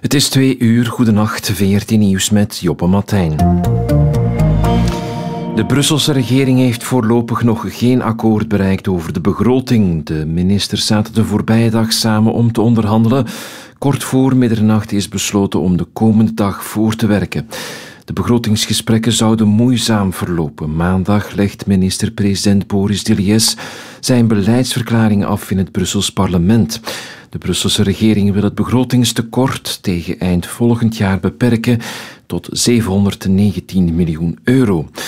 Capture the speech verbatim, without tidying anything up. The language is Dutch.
Het is twee uur, goedenacht, V R T Nieuws met Joppe Matijn. De Brusselse regering heeft voorlopig nog geen akkoord bereikt over de begroting. De ministers zaten de voorbije dag samen om te onderhandelen. Kort voor middernacht is besloten om de komende dag voor te werken. De begrotingsgesprekken zouden moeizaam verlopen. Maandag legt minister-president Boris Diliès zijn beleidsverklaring af in het Brussels parlement. De Brusselse regering wil het begrotingstekort tegen eind volgend jaar beperken tot zevenhonderdnegentien miljoen euro.